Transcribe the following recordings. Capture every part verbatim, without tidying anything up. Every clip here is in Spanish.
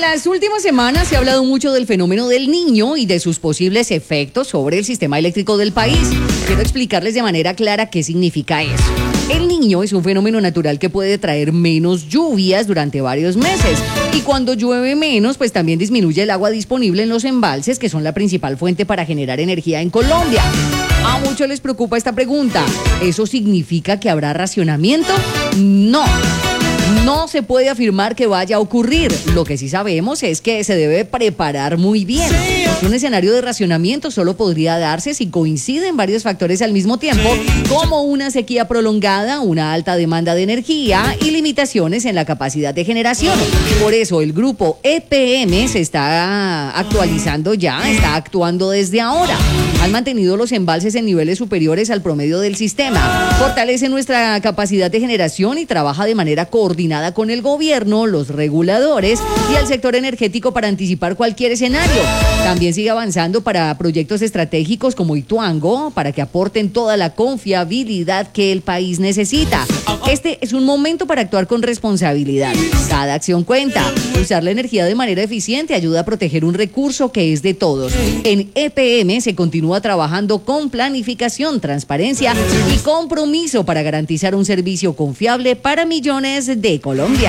las últimas semanas se ha hablado mucho del fenómeno del Niño y de sus posibles efectos sobre el sistema eléctrico del país. Quiero explicarles de manera clara qué significa eso. El Niño es un fenómeno natural que puede traer menos lluvias durante varios meses. Y cuando llueve menos, pues también disminuye el agua disponible en los embalses, que son la principal fuente para generar energía en Colombia. A muchos les preocupa esta pregunta. ¿Eso significa que habrá racionamiento? No. No se puede afirmar que vaya a ocurrir. Lo que sí sabemos es que se debe preparar muy bien. Un escenario de racionamiento solo podría darse si coinciden varios factores al mismo tiempo, como una sequía prolongada, una alta demanda de energía y limitaciones en la capacidad de generación. Por eso el grupo E P M se está actualizando ya, está actuando desde ahora. Han mantenido los embalses en niveles superiores al promedio del sistema, fortalece nuestra capacidad de generación y trabaja de manera coordinada con el gobierno, los reguladores y el sector energético para anticipar cualquier escenario. También sigue avanzando para proyectos estratégicos como Ituango, para que aporten toda la confiabilidad que el país necesita. Este es un momento para actuar con responsabilidad. Cada acción cuenta. Usar la energía de manera eficiente ayuda a proteger un recurso que es de todos. En E P M se continúa trabajando con planificación, transparencia y compromiso para garantizar un servicio confiable para millones de Colombia.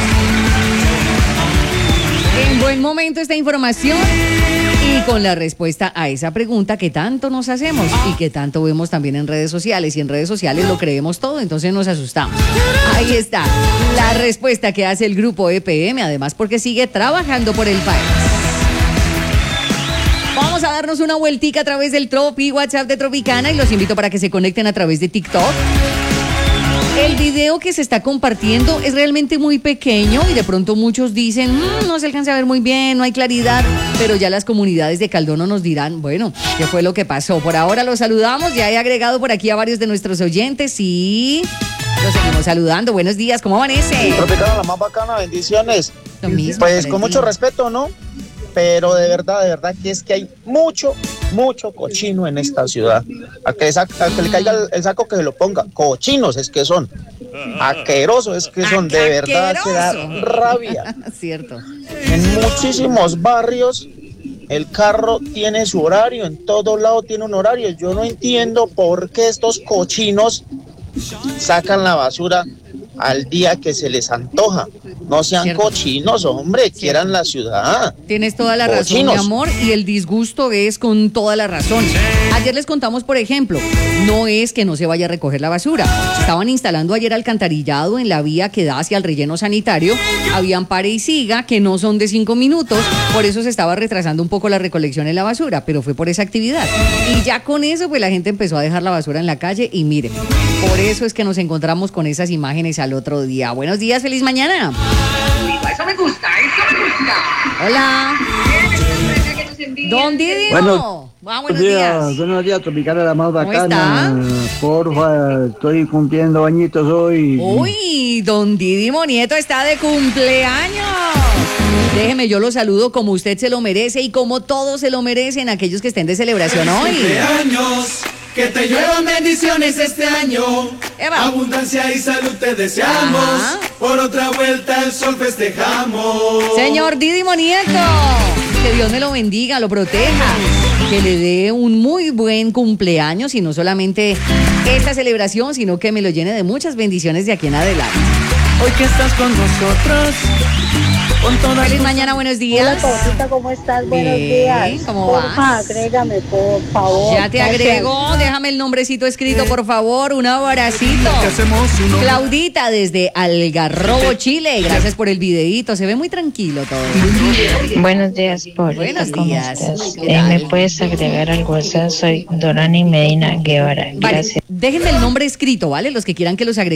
En buen momento esta información y con la respuesta a esa pregunta que tanto nos hacemos y que tanto vemos también en redes sociales, y en redes sociales lo creemos todo, entonces nos asustamos. Ahí está la respuesta que hace el grupo E P M, además porque sigue trabajando por el país. Vamos a darnos una vueltica a través del Tropi WhatsApp de Tropicana y los invito para que se conecten a través de TikTok. El video que se está compartiendo es realmente muy pequeño y de pronto muchos dicen, mmm, no se alcanza a ver muy bien, no hay claridad, pero ya las comunidades de Caldono nos dirán, bueno, ¿qué fue lo que pasó? Por ahora los saludamos, ya he agregado por aquí a varios de nuestros oyentes y los seguimos saludando. Buenos días, ¿cómo amanece? Tropicana, la más bacana, bendiciones. Lo mismo, pues con mucho respeto, ¿no? Pero de verdad, de verdad que es que hay mucho, mucho cochino en esta ciudad. A que, saca, a que le caiga el, el saco que se lo ponga. Cochinos es que son. Aquerosos es que son. De verdad que da rabia. Cierto. En muchísimos barrios el carro tiene su horario. En todo lado tiene un horario. Yo no entiendo por qué estos cochinos sacan la basura al día que se les antoja. No sean Cierto. cochinos, hombre, Cierto. quieran la ciudad. Tienes toda la cochinos. razón, mi amor, y el disgusto es con toda la razón. Ayer les contamos, por ejemplo, no es que no se vaya a recoger la basura. Estaban instalando ayer alcantarillado en la vía que da hacia el relleno sanitario. Habían pare y siga, que no son de cinco minutos, por eso se estaba retrasando un poco la recolección en la basura, pero fue por esa actividad. Y ya con eso, pues la gente empezó a dejar la basura en la calle y mire, por eso es que nos encontramos con esas imágenes al otro día. Buenos días, feliz mañana. Eso me gusta, eso me gusta. Hola. Don Didi. Bueno, ah, buenos días. días. Buenos días, Tropicana, la más bacana. Porfa, estoy cumpliendo añitos hoy. Uy, don Didi Monieto está de cumpleaños. Déjeme, yo lo saludo como usted se lo merece y como todos se lo merecen aquellos que estén de celebración hoy. Cumpleaños. Que te lluevan bendiciones este año. Eva. Abundancia y salud te deseamos. Ajá. Por otra vuelta el sol festejamos. Señor Didi Monieto, que Dios me lo bendiga, lo proteja, que le dé un muy buen cumpleaños y no solamente esta celebración, sino que me lo llene de muchas bendiciones de aquí en adelante. Hoy que estás con nosotros. Con toda Feliz mañana, buenos días. Hola, Paulita, ¿cómo estás? Bien, buenos días. ¿Cómo Porfa, vas? agrégame, por favor. Ya te agrego, déjame el nombrecito escrito, por favor, un abracito. Uno... Claudita desde Algarrobo, Chile, gracias por el videíto, se ve muy tranquilo todo. Buenos días, Paulita. Buenos días. Eh, ¿Me puedes agregar al WhatsApp? Soy Dorani Medina Guevara. Vale, gracias. déjenme el nombre escrito, ¿vale? Los que quieran que los agregue.